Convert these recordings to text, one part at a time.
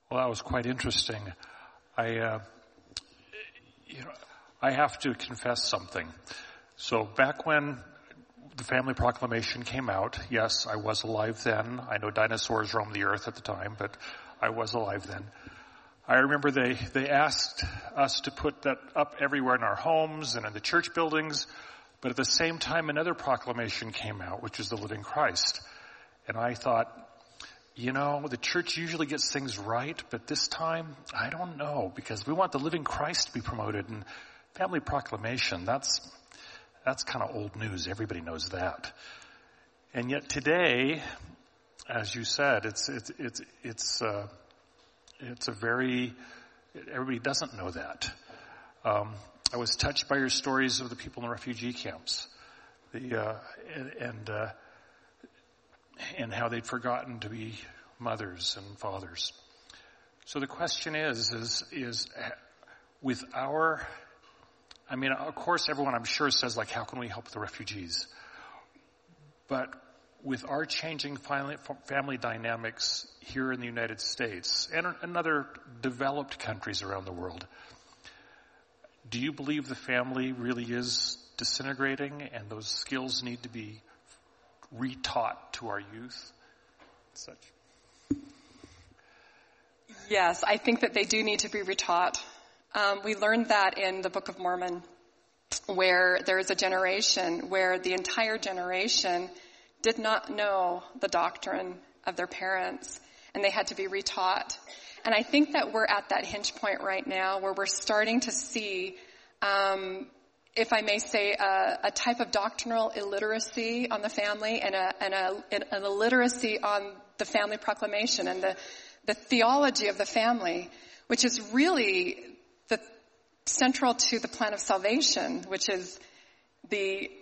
Well, that was quite interesting. I have to confess something. So back when the Family Proclamation came out, yes, I was alive then. I know dinosaurs roamed the earth at the time, but I was alive then. I remember they asked us to put that up everywhere in our homes and in the church buildings, but at the same time another proclamation came out, which is the Living Christ. And I thought, the church usually gets things right, but this time, I don't know, because we want the Living Christ to be promoted, and Family Proclamation, that's kind of old news. Everybody knows that. And yet today, as you said, everybody doesn't know that. I was touched by your stories of the people in the refugee camps, and how they'd forgotten to be mothers and fathers. So the question is with of course everyone I'm sure says, like, how can we help the refugees? But with our changing family dynamics here in the United States and in other developed countries around the world, do you believe the family really is disintegrating and those skills need to be retaught to our youth? Such. Yes, I think that they do need to be retaught. We learned that in the Book of Mormon, where there is a generation where the entire generation did not know the doctrine of their parents, and they had to be retaught. And I think that we're at that hinge point right now where we're starting to see, if I may say, a type of doctrinal illiteracy on the family and an illiteracy on the Family Proclamation and the theology of the family, which is really central to the plan of salvation, which is the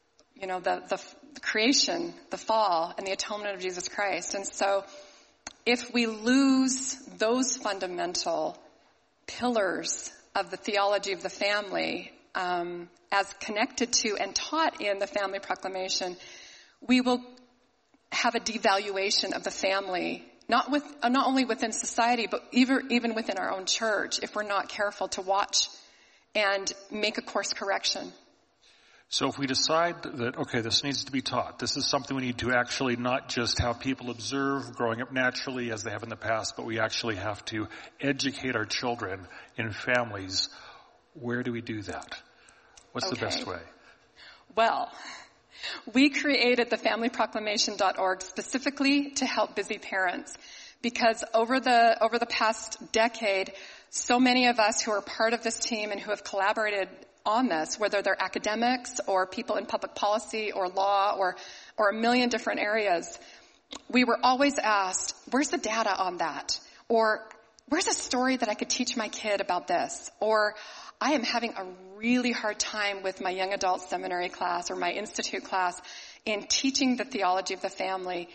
creation, the fall, and the atonement of Jesus Christ. And so if we lose those fundamental pillars of the theology of the family, as connected to and taught in the Family Proclamation, we will have a devaluation of the family, not only within society, but even within our own church, if we're not careful to watch and make a course correction. So if we decide that, okay, this needs to be taught, this is something we need to actually not just have people observe growing up naturally as they have in the past, but we actually have to educate our children in families, where do we do that? What's the best way? Well, we created the familyproclamation.org specifically to help busy parents, because over the past decade, so many of us who are part of this team and who have collaborated on this, whether they're academics or people in public policy or law or a million different areas, we were always asked, where's the data on that? Or where's a story that I could teach my kid about this? Or I am having a really hard time with my young adult seminary class or my institute class in teaching the theology of the family.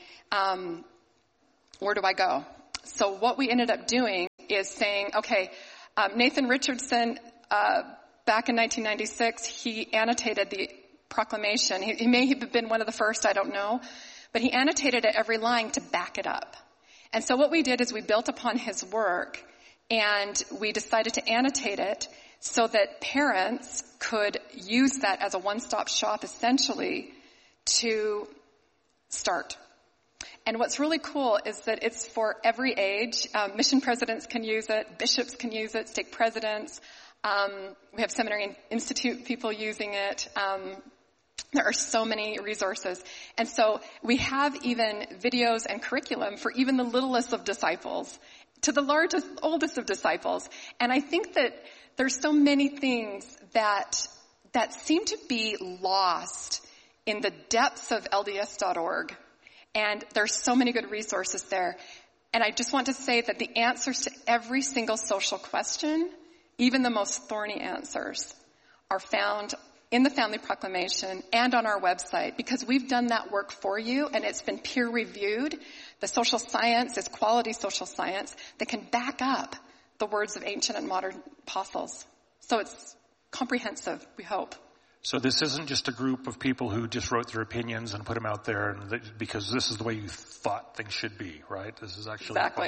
Where do I go? So what we ended up doing is saying, okay, Nathan Richardson, back in 1996, he annotated the proclamation. He may have been one of the first, I don't know, but he annotated it every line to back it up. And so what we did is we built upon his work, and we decided to annotate it so that parents could use that as a one-stop shop, essentially, to start. And what's really cool is that it's for every age. Mission presidents can use it, bishops can use it, stake presidents. We have seminary and institute people using it. There are so many resources. And so we have even videos and curriculum for even the littlest of disciples to the largest, oldest of disciples. And I think that there's so many things that seem to be lost in the depths of LDS.org. And there's so many good resources there. And I just want to say that the answers to every single social question, even the most thorny answers, are found in the Family Proclamation and on our website, because we've done that work for you and it's been peer reviewed. The social science is quality social science that can back up the words of ancient and modern apostles. So it's comprehensive, we hope. So this isn't just a group of people who just wrote their opinions and put them out there because this is the way you thought things should be, right? This is actually exactly.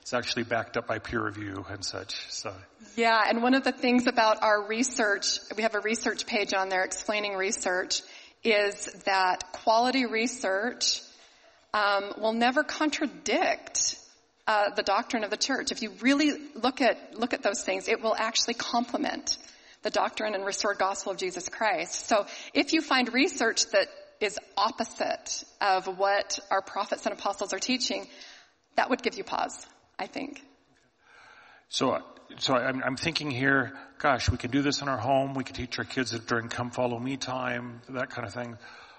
It's actually backed up by peer review and such. So. Yeah, and one of the things about our research, we have a research page on there explaining research, is that quality research will never contradict the doctrine of the church. If you really look at those things, it will actually complement the doctrine and restored gospel of Jesus Christ. So if you find research that is opposite of what our prophets and apostles are teaching, that would give you pause, I think. So I'm thinking here, gosh, we can do this in our home. We can teach our kids during Come Follow Me time, that kind of thing.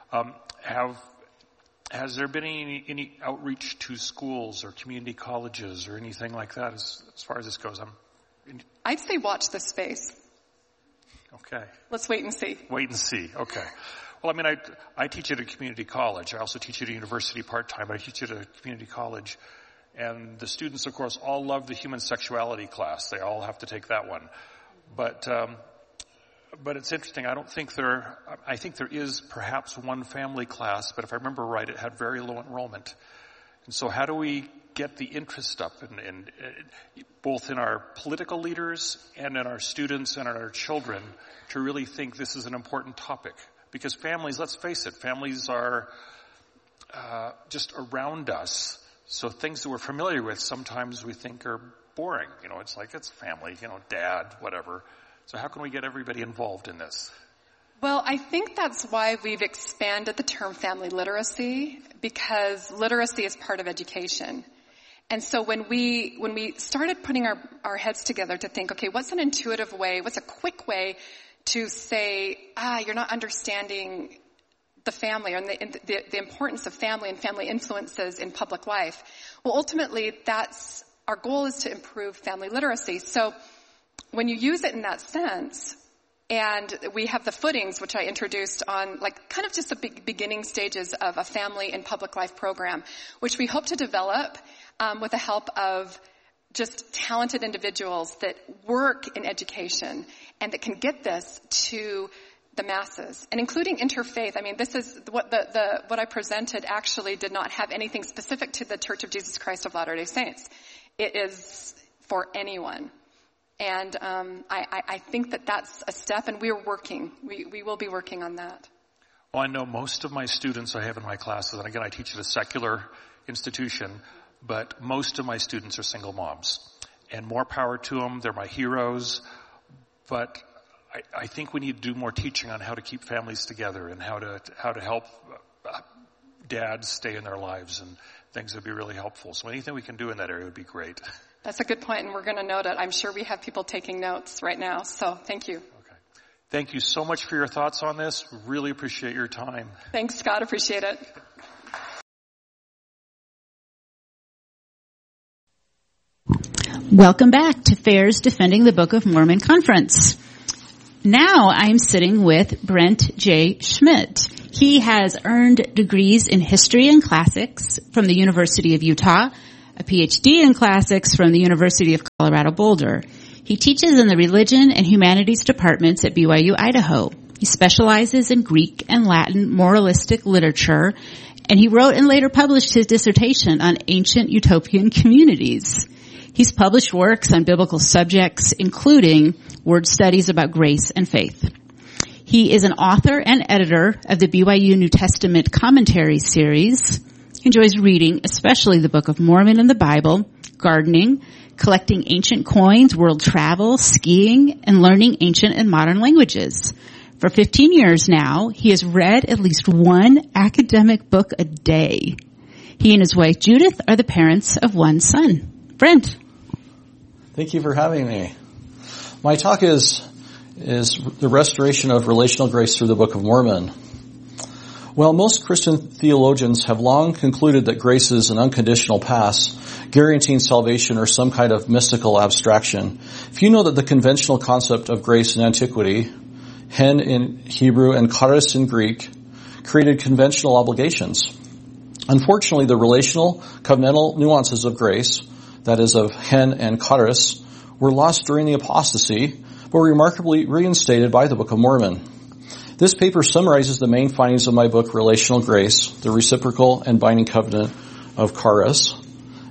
Has there been any outreach to schools or community colleges or anything like that as far as this goes? I'd say watch this space. Okay. Let's wait and see. Wait and see. Okay. Well, I mean, I teach at a community college. I also teach at a university part-time. I teach at a community college. And the students, of course, all love the human sexuality class. They all have to take that one. But it's interesting. I think there is perhaps one family class, but if I remember right, it had very low enrollment. And so how do we get the interest up in both in our political leaders and in our students and in our children to really think this is an important topic? Because families, let's face it, families are just around us. So things that we're familiar with sometimes we think are boring. It's like it's family, dad, whatever. So how can we get everybody involved in this? Well, I think that's why we've expanded the term family literacy, because literacy is part of education. And so when we started putting our heads together to think, okay, what's an intuitive way, what's a quick way to say, you're not understanding the family and the importance of family and family influences in public life. Well, ultimately, our goal is to improve family literacy. So when you use it in that sense, and we have the footings, which I introduced on kind of just the beginning stages of a family and public life program, which we hope to develop with the help of just talented individuals that work in education and that can get this to the masses, and including interfaith. I mean, this is what I presented actually did not have anything specific to the Church of Jesus Christ of Latter-day Saints. It is for anyone. And I think that that's a step, and we're working. We will be working on that. Well, I know most of my students I have in my classes, and again, I teach at a secular institution, but most of my students are single moms. And more power to them. They're my heroes. But I think we need to do more teaching on how to keep families together and how to help dads stay in their lives and things that would be really helpful. So anything we can do in that area would be great. That's a good point, and we're going to note it. I'm sure we have people taking notes right now, so thank you. Okay. Thank you so much for your thoughts on this. Really appreciate your time. Thanks, Scott. Appreciate it. Welcome back to FAIR's Defending the Book of Mormon Conference. Now I'm sitting with Brent J. Schmidt. He has earned degrees in history and classics from the University of Utah, a PhD in classics from the University of Colorado Boulder. He teaches in the religion and humanities departments at BYU, Idaho. He specializes in Greek and Latin moralistic literature, and he wrote and later published his dissertation on ancient utopian communities. He's published works on biblical subjects, including word studies about grace and faith. He is an author and editor of the BYU New Testament Commentary series. He enjoys reading, especially the Book of Mormon and the Bible, gardening, collecting ancient coins, world travel, skiing, and learning ancient and modern languages. For 15 years now, he has read at least one academic book a day. He and his wife Judith are the parents of one son. Brent. Thank you for having me. My talk is the restoration of relational grace through the Book of Mormon. Well, most Christian theologians have long concluded that grace is an unconditional pass, guaranteeing salvation or some kind of mystical abstraction. If you know that the conventional concept of grace in antiquity, hen in Hebrew and charis in Greek, created conventional obligations. Unfortunately, the relational, covenantal nuances of grace, that is of hen and charis, were lost during the apostasy, but were remarkably reinstated by the Book of Mormon. This paper summarizes the main findings of my book, Relational Grace, the Reciprocal and Binding Covenant of Charis.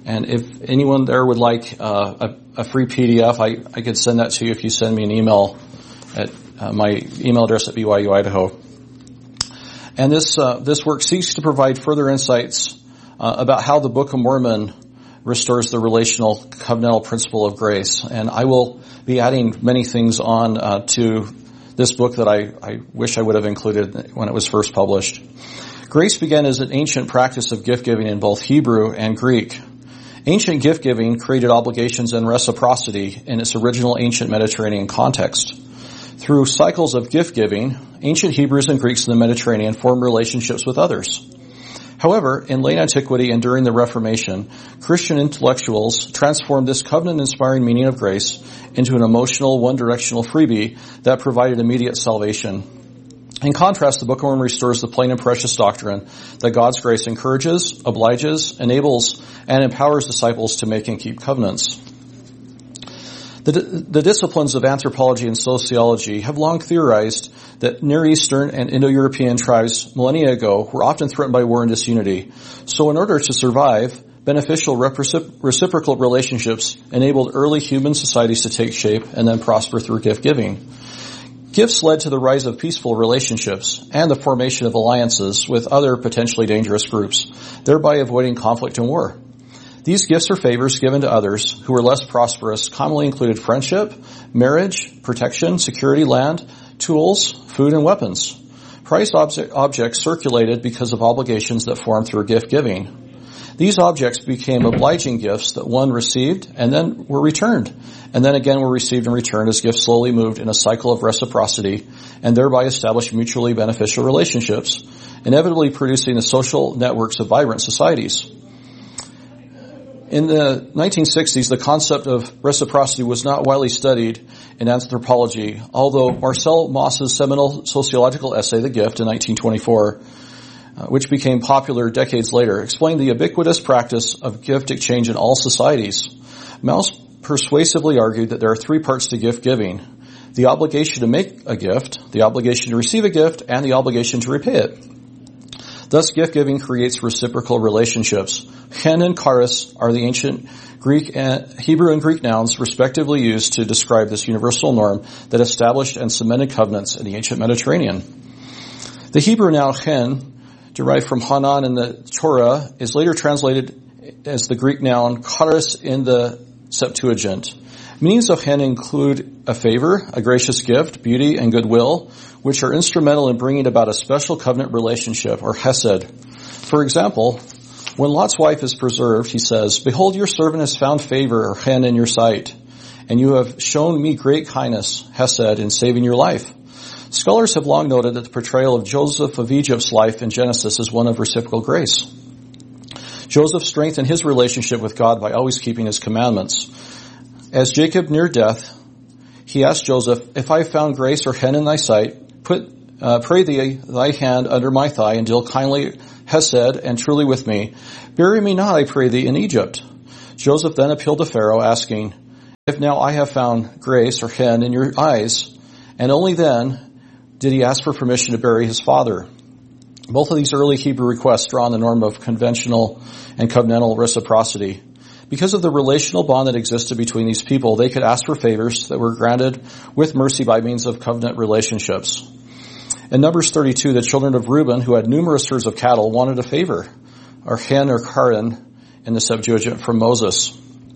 And if anyone there would like a free PDF, I could send that to you if you send me an email at my email address at BYU Idaho. And this work seeks to provide further insights about how the Book of Mormon restores the relational covenantal principle of grace. And I will be adding many things on to this book that I wish I would have included when it was first published. Grace began as an ancient practice of gift-giving in both Hebrew and Greek. Ancient gift-giving created obligations and reciprocity in its original ancient Mediterranean context. Through cycles of gift-giving, ancient Hebrews and Greeks in the Mediterranean formed relationships with others. However, in late antiquity and during the Reformation, Christian intellectuals transformed this covenant-inspiring meaning of grace into an emotional, one-directional freebie that provided immediate salvation. In contrast, the Book of Mormon restores the plain and precious doctrine that God's grace encourages, obliges, enables, and empowers disciples to make and keep covenants. The disciplines of anthropology and sociology have long theorized that Near Eastern and Indo-European tribes millennia ago were often threatened by war and disunity. So in order to survive, beneficial reciprocal relationships enabled early human societies to take shape and then prosper through gift-giving. Gifts led to the rise of peaceful relationships and the formation of alliances with other potentially dangerous groups, thereby avoiding conflict and war. These gifts or favors given to others who were less prosperous commonly included friendship, marriage, protection, security, land, tools, food, and weapons. Prized objects circulated because of obligations that formed through gift-giving. These objects became obliging gifts that one received and then were returned, and then again were received and returned as gifts slowly moved in a cycle of reciprocity and thereby established mutually beneficial relationships, inevitably producing the social networks of vibrant societies. In the 1960s, the concept of reciprocity was not widely studied in anthropology, although Marcel Mauss's seminal sociological essay, The Gift, in 1924, which became popular decades later, explained the ubiquitous practice of gift exchange in all societies. Mauss persuasively argued that there are three parts to gift giving: the obligation to make a gift, the obligation to receive a gift, and the obligation to repay it. Thus, gift-giving creates reciprocal relationships. Chen and charis are the ancient Hebrew and Greek nouns respectively used to describe this universal norm that established and cemented covenants in the ancient Mediterranean. The Hebrew noun chen, derived from Hanan in the Torah, is later translated as the Greek noun charis in the Septuagint. Meanings of chen include a favor, a gracious gift, beauty, and goodwill, which are instrumental in bringing about a special covenant relationship, or hesed. For example, when Lot's wife is preserved, he says, "Behold, your servant has found favor, or chen, in your sight, and you have shown me great kindness, hesed, in saving your life." Scholars have long noted that the portrayal of Joseph of Egypt's life in Genesis is one of reciprocal grace. Joseph strengthened his relationship with God by always keeping his commandments. As Jacob neared death, he asked Joseph, "If I have found grace or chen in thy sight, pray thee thy hand under my thigh and deal kindly, hesed, and truly with me. Bury me not, I pray thee, in Egypt." Joseph then appealed to Pharaoh, asking, "If now I have found grace or chen in your eyes," and only then did he ask for permission to bury his father. Both of these early Hebrew requests draw on the norm of conventional and covenantal reciprocity. Because of the relational bond that existed between these people, they could ask for favors that were granted with mercy by means of covenant relationships. In Numbers 32, the children of Reuben, who had numerous herds of cattle, wanted a favor, or chen or karin in the Septuagint, from Moses.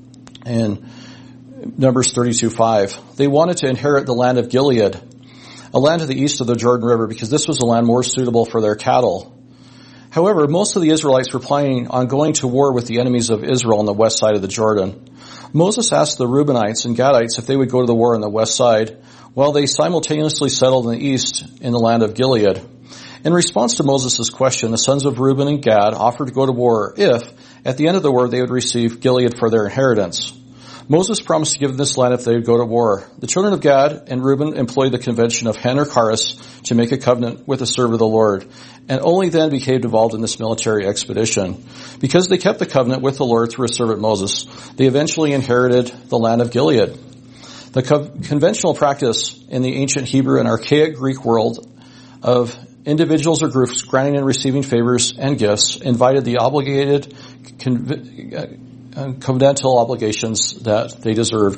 In Numbers 32:5, they wanted to inherit the land of Gilead, a land to the east of the Jordan River, because this was a land more suitable for their cattle. However, most of the Israelites were planning on going to war with the enemies of Israel on the west side of the Jordan. Moses asked the Reubenites and Gadites if they would go to the war on the west side, while they simultaneously settled in the east in the land of Gilead. In response to Moses' question, the sons of Reuben and Gad offered to go to war if, at the end of the war, they would receive Gilead for their inheritance. Moses promised to give them this land if they would go to war. The children of Gad and Reuben employed the convention of chen or charis to make a covenant with the servant of the Lord, and only then became involved in this military expedition. Because they kept the covenant with the Lord through his servant Moses, they eventually inherited the land of Gilead. The conventional practice in the ancient Hebrew and archaic Greek world of individuals or groups granting and receiving favors and gifts invited the obligated covenantal obligations that they deserved.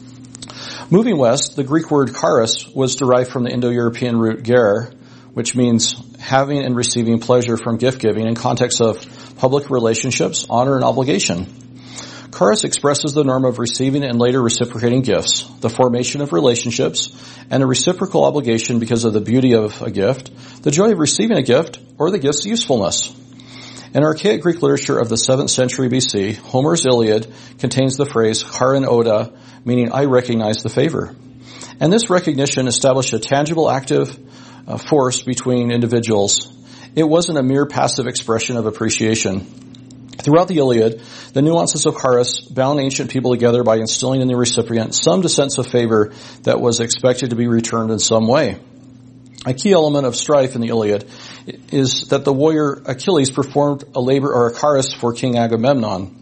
Moving west, the Greek word charis was derived from the Indo-European root ger, which means having and receiving pleasure from gift-giving in context of public relationships, honor, and obligation. Charis expresses the norm of receiving and later reciprocating gifts, the formation of relationships, and a reciprocal obligation because of the beauty of a gift, the joy of receiving a gift, or the gift's usefulness. In archaic Greek literature of the 7th century BC, Homer's Iliad contains the phrase charin oda, meaning I recognize the favor. And this recognition established a tangible active force between individuals. It wasn't a mere passive expression of appreciation. Throughout the Iliad, the nuances of charis bound ancient people together by instilling in the recipient some sense of favor that was expected to be returned in some way. A key element of strife in the Iliad is that the warrior Achilles performed a labor or a charis for King Agamemnon.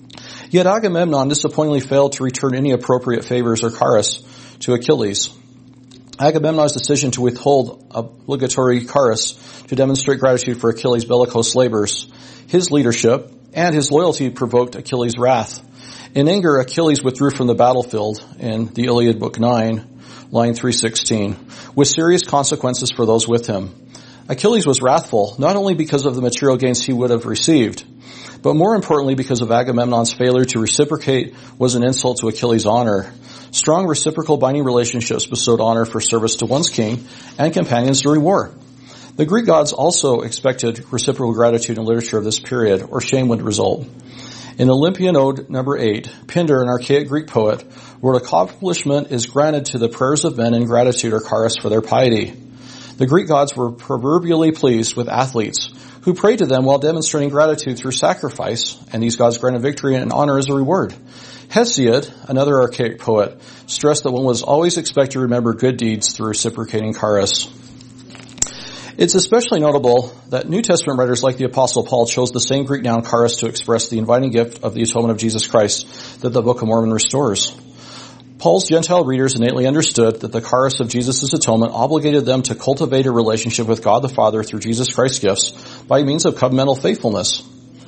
Yet Agamemnon disappointingly failed to return any appropriate favors or charis to Achilles. Agamemnon's decision to withhold obligatory charis to demonstrate gratitude for Achilles' bellicose labors, his leadership, and his loyalty provoked Achilles' wrath. In anger, Achilles withdrew from the battlefield in the Iliad Book 9, line 316, with serious consequences for those with him. Achilles was wrathful, not only because of the material gains he would have received, but more importantly because of Agamemnon's failure to reciprocate was an insult to Achilles' honor. Strong reciprocal binding relationships bestowed honor for service to one's king and companions during war. The Greek gods also expected reciprocal gratitude in literature of this period, or shame would result. In Olympian Ode number 8, Pindar, an archaic Greek poet, wrote, accomplishment is granted to the prayers of men in gratitude or charis for their piety. The Greek gods were proverbially pleased with athletes who prayed to them while demonstrating gratitude through sacrifice, and these gods granted victory and honor as a reward. Hesiod, another archaic poet, stressed that one was always expected to remember good deeds through reciprocating charis. It's especially notable that New Testament writers like the Apostle Paul chose the same Greek noun charis to express the inviting gift of the atonement of Jesus Christ that the Book of Mormon restores. Paul's Gentile readers innately understood that the charis of Jesus' atonement obligated them to cultivate a relationship with God the Father through Jesus Christ's gifts by means of covenantal faithfulness.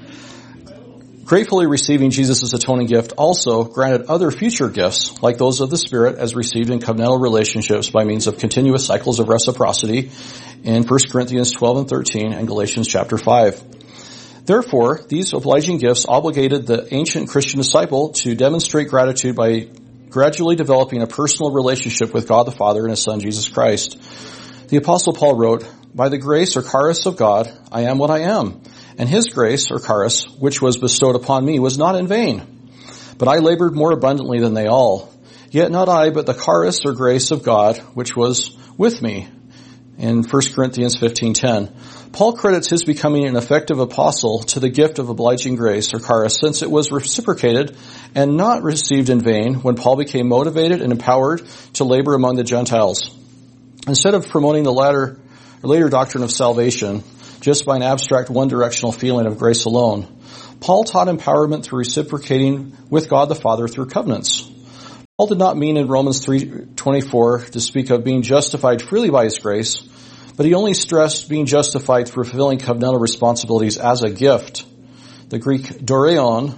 Gratefully receiving Jesus' atoning gift also granted other future gifts, like those of the Spirit, as received in covenantal relationships by means of continuous cycles of reciprocity in 1 Corinthians 12 and 13 and Galatians chapter 5. Therefore, these obliging gifts obligated the ancient Christian disciple to demonstrate gratitude by gradually developing a personal relationship with God the Father and His Son, Jesus Christ. The Apostle Paul wrote, by the grace or charis of God, I am what I am. And His grace, or charis, which was bestowed upon me, was not in vain. But I labored more abundantly than they all. Yet not I, but the charis, or grace of God, which was with me. In 1 Corinthians 15:10. Paul credits his becoming an effective apostle to the gift of obliging grace, or charis, since it was reciprocated and not received in vain when Paul became motivated and empowered to labor among the Gentiles. Instead of promoting the later doctrine of salvation, just by an abstract one-directional feeling of grace alone, Paul taught empowerment through reciprocating with God the Father through covenants. Paul did not mean in Romans 3:24 to speak of being justified freely by His grace, but he only stressed being justified through fulfilling covenantal responsibilities as a gift. The Greek doreon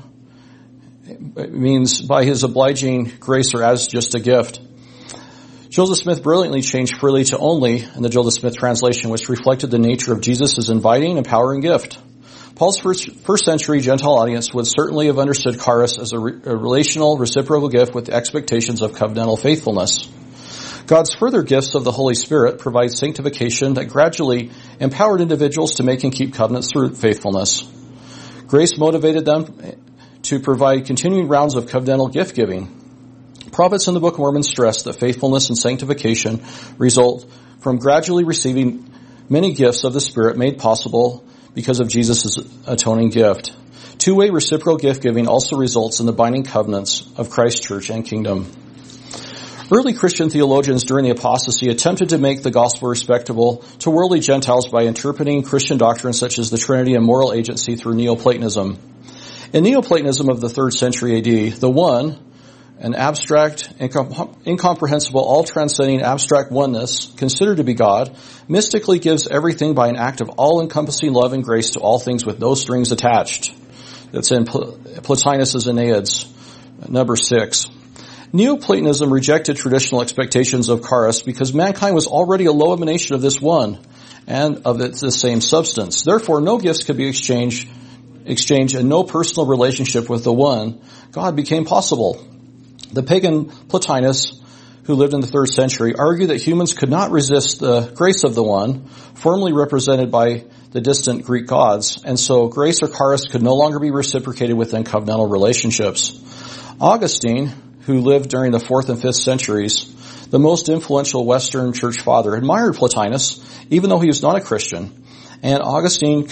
means by His obliging grace or as just a gift. Joseph Smith brilliantly changed freely to only in the Joseph Smith translation, which reflected the nature of Jesus' inviting, empowering gift. Paul's first century Gentile audience would certainly have understood charis as a relational, reciprocal gift with expectations of covenantal faithfulness. God's further gifts of the Holy Spirit provide sanctification that gradually empowered individuals to make and keep covenants through faithfulness. Grace motivated them to provide continuing rounds of covenantal gift giving. Prophets in the Book of Mormon stress that faithfulness and sanctification result from gradually receiving many gifts of the Spirit made possible because of Jesus' atoning gift. Two-way reciprocal gift giving also results in the binding covenants of Christ's church and kingdom. Early Christian theologians during the apostasy attempted to make the gospel respectable to worldly Gentiles by interpreting Christian doctrines such as the Trinity and moral agency through Neoplatonism. In Neoplatonism of the 3rd century AD, the One, an abstract, incomprehensible, all-transcending abstract oneness, considered to be God, mystically gives everything by an act of all-encompassing love and grace to all things with no strings attached. that's in Plotinus' Aeneads, number 6. Neoplatonism rejected traditional expectations of charis because mankind was already a low emanation of this one and of the same substance. Therefore, no gifts could be exchanged and no personal relationship with the one God became possible. The pagan Plotinus, who lived in the 3rd century, argued that humans could not resist the grace of the one, formerly represented by the distant Greek gods, and so grace or charis could no longer be reciprocated within covenantal relationships. Augustine, who lived during the 4th and 5th centuries, the most influential Western church father, admired Plotinus, even though he was not a Christian. And Augustine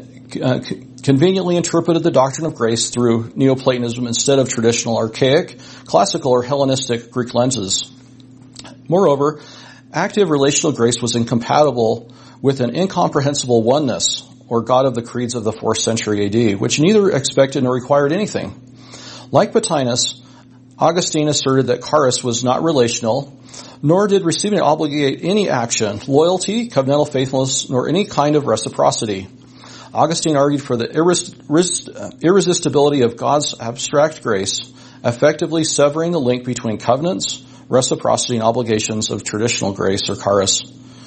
conveniently interpreted the doctrine of grace through Neoplatonism instead of traditional archaic, classical, or Hellenistic Greek lenses. Moreover, active relational grace was incompatible with an incomprehensible oneness, or God of the creeds of the 4th century AD, which neither expected nor required anything. Like Plotinus, Augustine asserted that charis was not relational, nor did receiving it obligate any action, loyalty, covenantal faithfulness, nor any kind of reciprocity. Augustine argued for the irresistibility of God's abstract grace, effectively severing the link between covenants, reciprocity, and obligations of traditional grace or charis.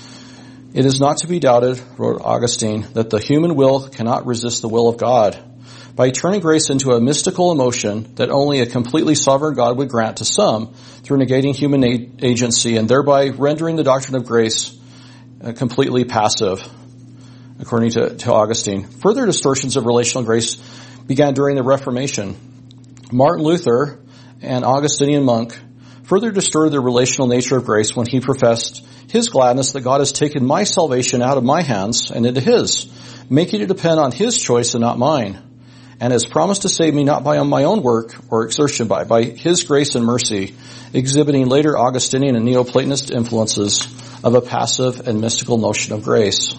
It is not to be doubted, wrote Augustine, that the human will cannot resist the will of God. By turning grace into a mystical emotion that only a completely sovereign God would grant to some through negating human agency and thereby rendering the doctrine of grace completely passive, according to Augustine. Further distortions of relational grace began during the Reformation. Martin Luther, an Augustinian monk, further distorted the relational nature of grace when he professed his gladness that God has taken my salvation out of my hands and into his, making it depend on his choice and not mine, and has promised to save me not by my own work or exertion, by his grace and mercy, exhibiting later Augustinian and Neoplatonist influences of a passive and mystical notion of grace.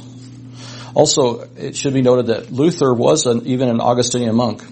Also, it should be noted that Luther was even an Augustinian monk.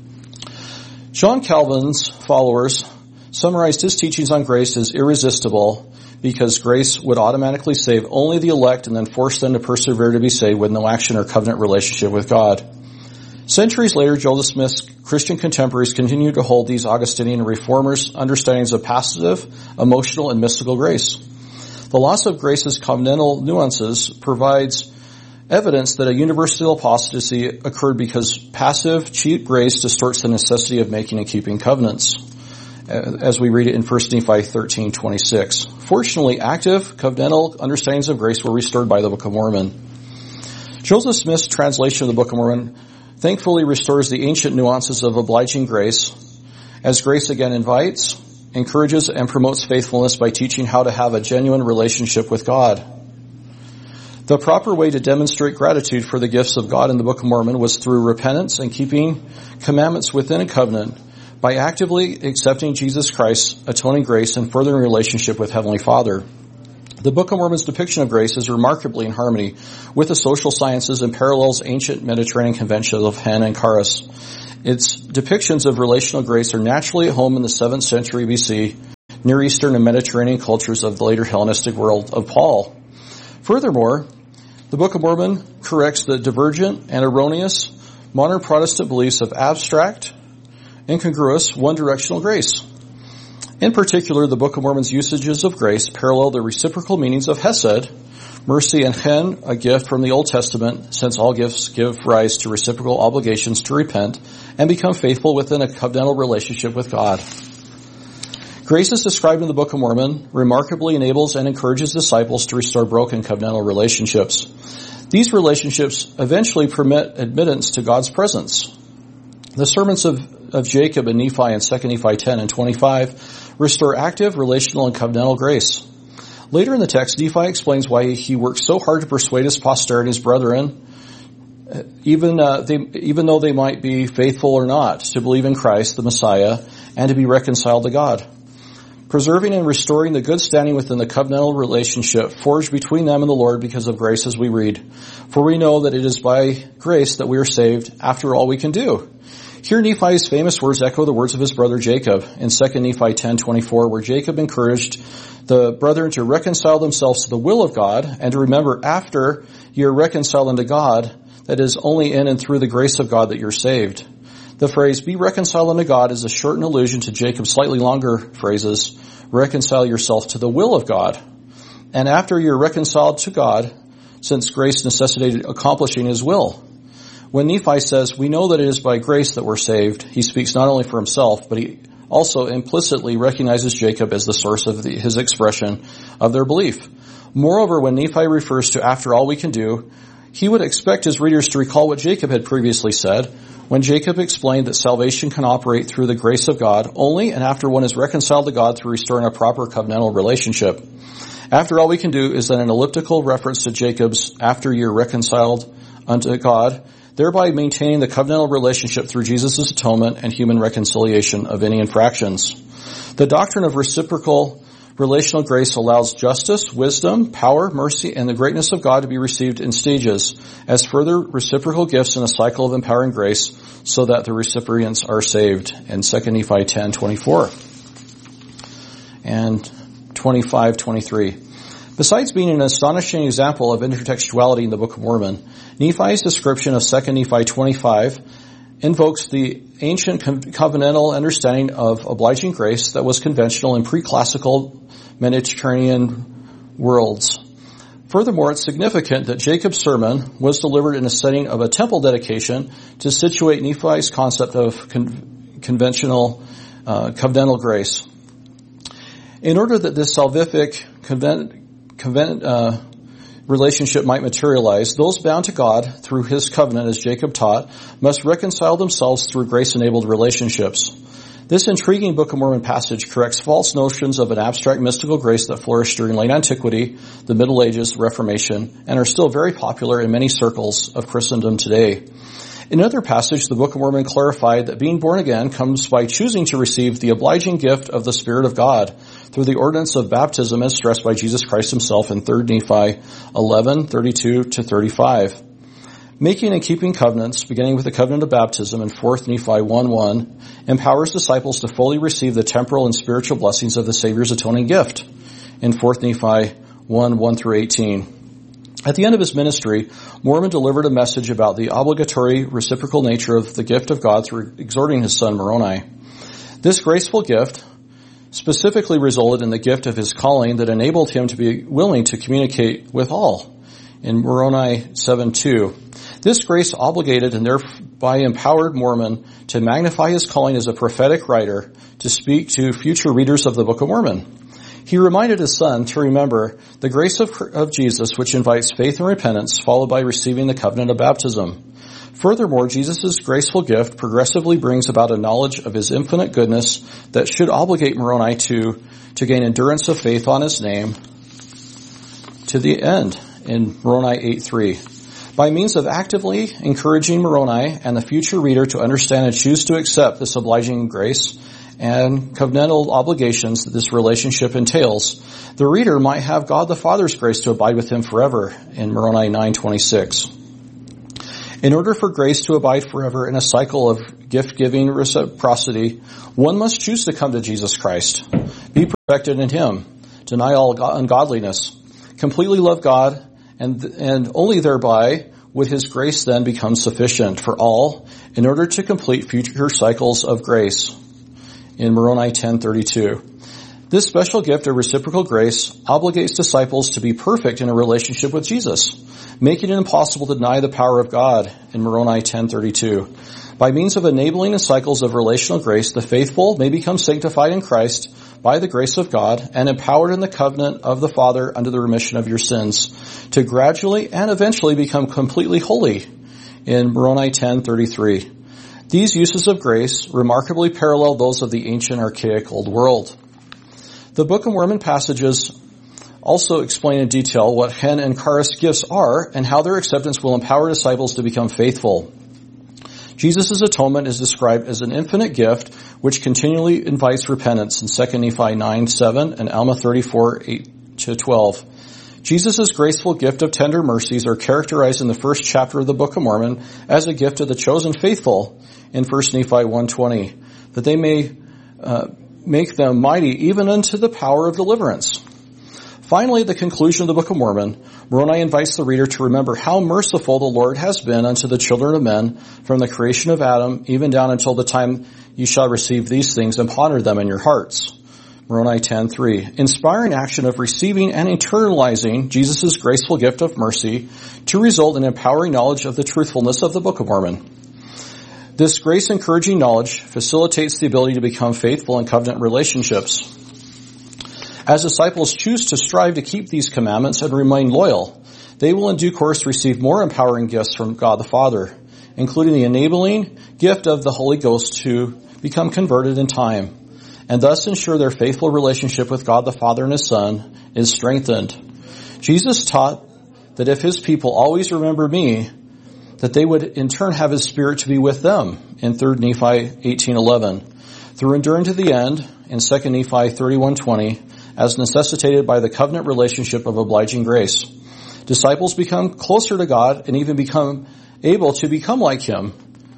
John Calvin's followers summarized his teachings on grace as irresistible because grace would automatically save only the elect and then force them to persevere to be saved with no action or covenant relationship with God. Centuries later, Joseph Smith's Christian contemporaries continued to hold these Augustinian reformers' understandings of passive, emotional, and mystical grace. The loss of grace's covenantal nuances provides evidence that a universal apostasy occurred because passive, cheap grace distorts the necessity of making and keeping covenants, as we read it in 1 Nephi 13:26. Fortunately, active, covenantal understandings of grace were restored by the Book of Mormon. Joseph Smith's translation of the Book of Mormon thankfully restores the ancient nuances of obliging grace, as grace again invites, encourages, and promotes faithfulness by teaching how to have a genuine relationship with God. The proper way to demonstrate gratitude for the gifts of God in the Book of Mormon was through repentance and keeping commandments within a covenant by actively accepting Jesus Christ's atoning grace and furthering relationship with Heavenly Father. The Book of Mormon's depiction of grace is remarkably in harmony with the social sciences and parallels ancient Mediterranean conventions of Hen and Charis. Its depictions of relational grace are naturally at home in the 7th century BC, Near Eastern and Mediterranean cultures of the later Hellenistic world of Paul. Furthermore, the Book of Mormon corrects the divergent and erroneous modern Protestant beliefs of abstract, incongruous, one-directional grace. In particular, the Book of Mormon's usages of grace parallel the reciprocal meanings of hesed, mercy, and chen, a gift from the Old Testament, since all gifts give rise to reciprocal obligations to repent and become faithful within a covenantal relationship with God. Grace as described in the Book of Mormon remarkably enables and encourages disciples to restore broken covenantal relationships. These relationships eventually permit admittance to God's presence. The sermons of Jacob and Nephi in 2 Nephi 10 and 25 restore active, relational, and covenantal grace. Later in the text, Nephi explains why he worked so hard to persuade his posterity, his brethren, even though they might be faithful or not, to believe in Christ, the Messiah, and to be reconciled to God. Preserving and restoring the good standing within the covenantal relationship forged between them and the Lord because of grace, as we read. For we know that it is by grace that we are saved, after all we can do. Here Nephi's famous words echo the words of his brother Jacob in 2 Nephi 10:24, where Jacob encouraged the brethren to reconcile themselves to the will of God and to remember after you are reconciled unto God, that it is only in and through the grace of God that you're saved. The phrase, be reconciled unto God, is a shortened allusion to Jacob's slightly longer phrases, reconcile yourself to the will of God. And after you're reconciled to God, since grace necessitated accomplishing his will. When Nephi says, we know that it is by grace that we're saved, he speaks not only for himself, but he also implicitly recognizes Jacob as the source of his expression of their belief. Moreover, when Nephi refers to after all we can do, he would expect his readers to recall what Jacob had previously said, when Jacob explained that salvation can operate through the grace of God only and after one is reconciled to God through restoring a proper covenantal relationship. After all we can do is then an elliptical reference to Jacob's after you're reconciled unto God, thereby maintaining the covenantal relationship through Jesus' atonement and human reconciliation of any infractions. The doctrine of reciprocal relational grace allows justice, wisdom, power, mercy, and the greatness of God to be received in stages as further reciprocal gifts in a cycle of empowering grace so that the recipients are saved. In 2 Nephi 10:24 and 25:23. Besides being an astonishing example of intertextuality in the Book of Mormon, Nephi's description of 2 Nephi 25 invokes the ancient covenantal understanding of obliging grace that was conventional in pre-classical Mediterranean worlds. Furthermore, it's significant that Jacob's sermon was delivered in a setting of a temple dedication to situate Nephi's concept of conventional covenantal grace. In order that this salvific relationship might materialize, those bound to God through his covenant, as Jacob taught, must reconcile themselves through grace-enabled relationships. This intriguing Book of Mormon passage corrects false notions of an abstract mystical grace that flourished during late antiquity, the Middle Ages, the Reformation, and are still very popular in many circles of Christendom today. In another passage, the Book of Mormon clarified that being born again comes by choosing to receive the obliging gift of the Spirit of God through the ordinance of baptism as stressed by Jesus Christ himself in 3 Nephi 11:32-35. Making and keeping covenants, beginning with the covenant of baptism in 4 Nephi 1:1, empowers disciples to fully receive the temporal and spiritual blessings of the Savior's atoning gift in 4 Nephi 1:1-18. At the end of his ministry, Mormon delivered a message about the obligatory reciprocal nature of the gift of God through exhorting his son Moroni. This graceful gift specifically resulted in the gift of his calling that enabled him to be willing to communicate with all in Moroni 7:2. This grace obligated and thereby empowered Mormon to magnify his calling as a prophetic writer to speak to future readers of the Book of Mormon. He reminded his son to remember the grace of Jesus, which invites faith and repentance, followed by receiving the covenant of baptism. Furthermore, Jesus' graceful gift progressively brings about a knowledge of his infinite goodness that should obligate Moroni to gain endurance of faith on his name to the end in Moroni 8:3. By means of actively encouraging Moroni and the future reader to understand and choose to accept this obliging grace and covenantal obligations that this relationship entails, the reader might have God the Father's grace to abide with him forever in Moroni 9:26. In order for grace to abide forever in a cycle of gift-giving reciprocity, one must choose to come to Jesus Christ, be perfected in him, deny all ungodliness, completely love God, and only thereby would his grace then become sufficient for all in order to complete future cycles of grace in Moroni 10:32. This special gift of reciprocal grace obligates disciples to be perfect in a relationship with Jesus, making it impossible to deny the power of God in Moroni 10:32. By means of enabling the cycles of relational grace, the faithful may become sanctified in Christ by the grace of God and empowered in the covenant of the Father under the remission of your sins to gradually and eventually become completely holy in Moroni 10:33. These uses of grace remarkably parallel those of the ancient archaic Old World. The Book of Mormon passages also explain in detail what Hen and Charis gifts are and how their acceptance will empower disciples to become faithful. Jesus' atonement is described as an infinite gift which continually invites repentance in 2 Nephi 9:7 and Alma 34:8-12. Jesus' graceful gift of tender mercies are characterized in the first chapter of the Book of Mormon as a gift of the chosen faithful in 1 Nephi 1:20, that they may make them mighty even unto the power of deliverance. Finally, at the conclusion of the Book of Mormon, Moroni invites the reader to remember how merciful the Lord has been unto the children of men from the creation of Adam, even down until the time you shall receive these things and ponder them in your hearts. Moroni 10:3. Inspiring action of receiving and internalizing Jesus' graceful gift of mercy to result in empowering knowledge of the truthfulness of the Book of Mormon. This grace-encouraging knowledge facilitates the ability to become faithful in covenant relationships. As disciples choose to strive to keep these commandments and remain loyal, they will in due course receive more empowering gifts from God the Father, including the enabling gift of the Holy Ghost to become converted in time, and thus ensure their faithful relationship with God the Father and His Son is strengthened. Jesus taught that if His people always remember me, that they would in turn have His Spirit to be with them in 3 Nephi 18:11. Through enduring to the end in 2 Nephi 31:20, as necessitated by the covenant relationship of obliging grace. Disciples become closer to God and even become able to become like Him.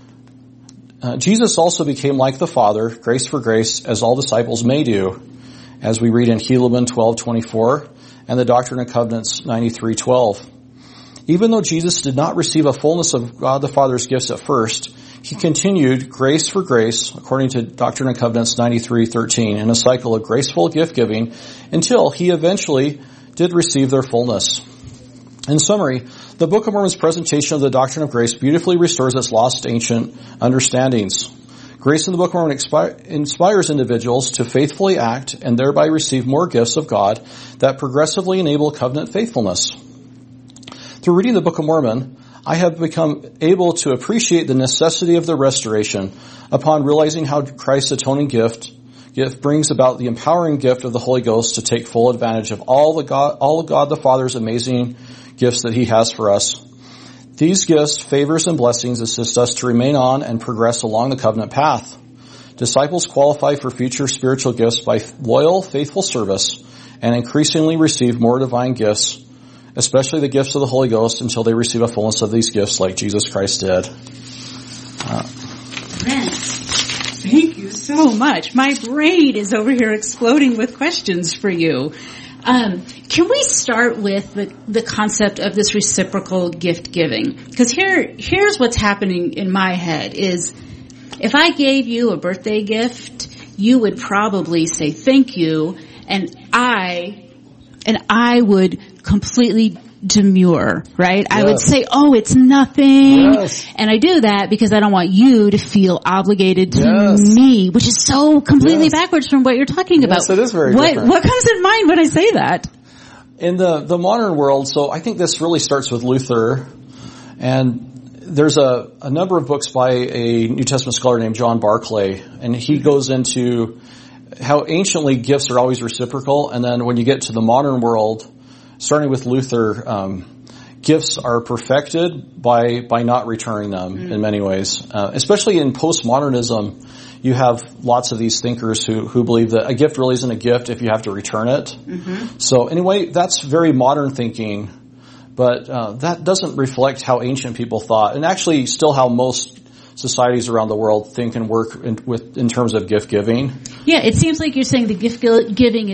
Jesus also became like the Father, grace for grace, as all disciples may do, as we read in Helaman 12:24 and the Doctrine and Covenants 93:12. Even though Jesus did not receive a fullness of God the Father's gifts at first, He continued grace for grace, according to Doctrine and Covenants 93:13, in a cycle of graceful gift-giving until He eventually did receive their fullness. In summary, the Book of Mormon's presentation of the doctrine of grace beautifully restores its lost ancient understandings. Grace in the Book of Mormon inspires individuals to faithfully act and thereby receive more gifts of God that progressively enable covenant faithfulness. Through reading the Book of Mormon, I have become able to appreciate the necessity of the restoration upon realizing how Christ's atoning gift brings about the empowering gift of the Holy Ghost to take full advantage of all of God the Father's amazing gifts that He has for us. These gifts, favors, and blessings assist us to remain on and progress along the covenant path. Disciples qualify for future spiritual gifts by loyal, faithful service and increasingly receive more divine gifts, especially the gifts of the Holy Ghost, until they receive a fullness of these gifts like Jesus Christ did. Brent, thank you so much. My brain is over here exploding with questions for you. Can we start with the concept of this reciprocal gift giving? Because here's what's happening in my head is, if I gave you a birthday gift, you would probably say thank you, and I would completely demur, right? Yes. I would say, oh, it's nothing. Yes. And I do that because I don't want you to feel obligated to me, which is so completely backwards from what you're talking about. Yes, it is very different. What comes in mind when I say that? In the modern world, so I think this really starts with Luther, and there's a number of books by a New Testament scholar named John Barclay, and he goes into how anciently gifts are always reciprocal, and then when you get to the modern world, starting with Luther, gifts are perfected by not returning them in many ways. Especially in postmodernism, you have lots of these thinkers who believe that a gift really isn't a gift if you have to return it. Mm-hmm. So anyway, that's very modern thinking, but that doesn't reflect how ancient people thought, and actually still how most societies around the world think and work in terms of gift giving. Yeah, it seems like you're saying the gift giving